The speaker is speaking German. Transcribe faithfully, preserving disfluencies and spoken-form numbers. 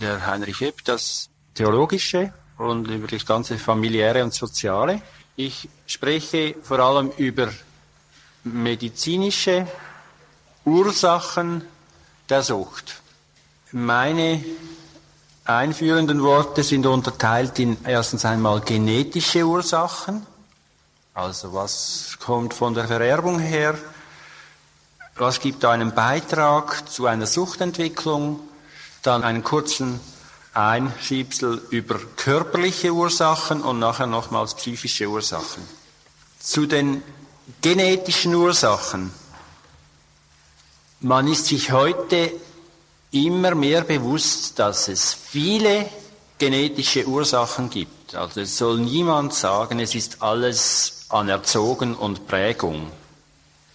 der Heinrich Epp das Theologische und über das ganze Familiäre und Soziale. Ich spreche vor allem über medizinische Ursachen der Sucht. Meine einführenden Worte sind unterteilt in erstens einmal genetische Ursachen, also was kommt von der Vererbung her, was gibt da einen Beitrag zu einer Suchtentwicklung, dann einen kurzen Einschiebsel über körperliche Ursachen und nachher nochmals psychische Ursachen. Zu den genetischen Ursachen. Man ist sich heute immer mehr bewusst, dass es viele genetische Ursachen gibt. Also es soll niemand sagen, es ist alles anerzogen und Prägung.